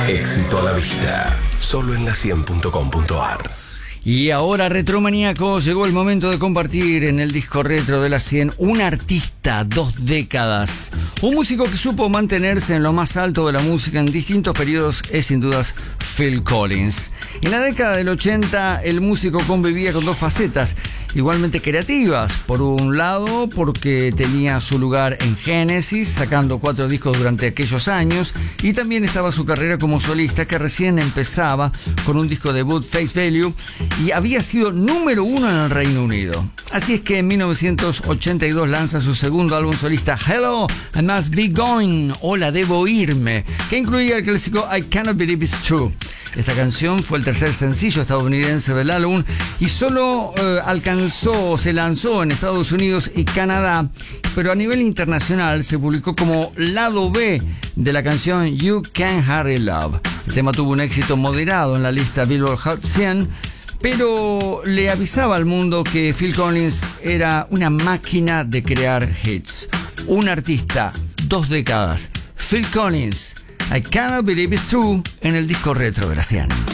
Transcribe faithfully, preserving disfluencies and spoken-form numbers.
Éxito a la vista, solo en la cien punto com punto ar. Y ahora, retromaníacos, llegó el momento de compartir en el disco retro de la cien un artista, dos décadas. Un músico que supo mantenerse en lo más alto de la música en distintos periodos es sin dudas Phil Collins. En la década del ochenta el músico convivía con dos facetas igualmente creativas. Por un lado, porque tenía su lugar en Genesis, sacando cuatro discos durante aquellos años, y también estaba su carrera como solista, que recién empezaba con un disco debut, Face Value, y había sido número uno en el Reino Unido. Así es que en mil novecientos ochenta y dos lanza su segundo álbum solista, Hello, I Must Be Going, Hola, Debo Irme, que incluía el clásico I Cannot Believe It's True. Esta canción fue el tercer sencillo estadounidense del álbum y solo eh, alcanzó, se lanzó en Estados Unidos y Canadá, pero a nivel internacional se publicó como lado B de la canción You Can Hurry Love. El tema tuvo un éxito moderado en la lista Billboard Hot cien, pero le avisaba al mundo que Phil Collins era una máquina de crear hits. Un artista, dos décadas. Phil Collins, I Cannot Believe It's True, en el disco retro de la cien.